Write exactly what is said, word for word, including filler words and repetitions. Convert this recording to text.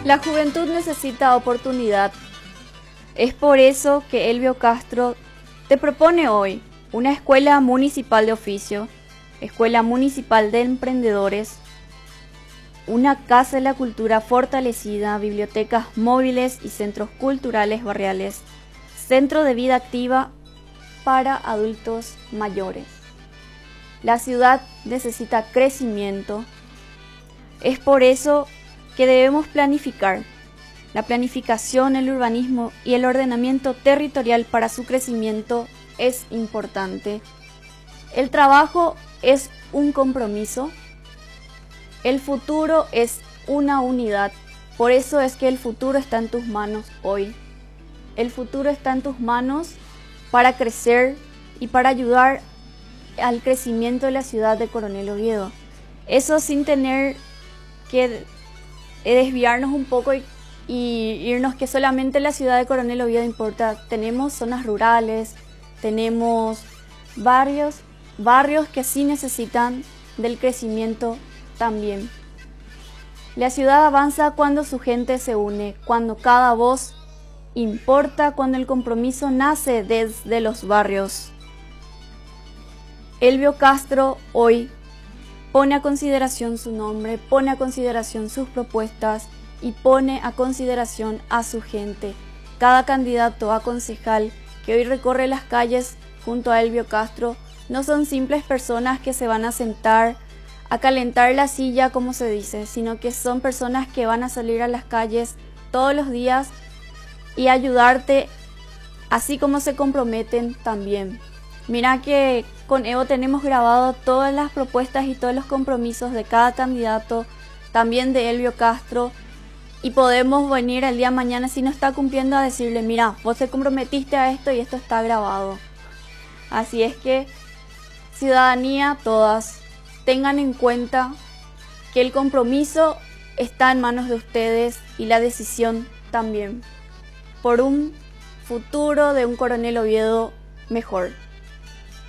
La juventud necesita oportunidad. Es por eso que Elvio Castro te propone hoy una escuela municipal de oficio, escuela municipal de emprendedores, una casa de la cultura fortalecida, bibliotecas móviles y centros culturales barriales, centro de vida activa para adultos mayores. La ciudad necesita crecimiento. Es por eso que debemos planificar. La planificación, el urbanismo y el ordenamiento territorial para su crecimiento es importante. El trabajo es un compromiso. El futuro es una unidad. Por eso es que el futuro está en tus manos hoy. El futuro está en tus manos para crecer y para ayudar al crecimiento de la ciudad de Coronel Oviedo. Eso sin tener que desviarnos un poco y, y irnos que solamente la ciudad de Coronel Oviedo importa. Tenemos zonas rurales, tenemos varios barrios que sí necesitan del crecimiento también. La ciudad avanza cuando su gente se une, cuando cada voz importa, cuando el compromiso nace desde los barrios. Elvio Castro hoy pone a consideración su nombre, pone a consideración sus propuestas y pone a consideración a su gente. Cada candidato a concejal que hoy recorre las calles junto a Elvio Castro no son simples personas que se van a sentar a calentar la silla, como se dice, sino que son personas que van a salir a las calles todos los días y ayudarte, así como se comprometen también. Mira que con Evo tenemos grabado todas las propuestas y todos los compromisos de cada candidato, también de Elvio Castro, y podemos venir el día de mañana, si no está cumpliendo, a decirle, mira, vos te comprometiste a esto y esto está grabado. Así es que, ciudadanía, todas, tengan en cuenta que el compromiso está en manos de ustedes y la decisión también, por un futuro de un Coronel Oviedo mejor.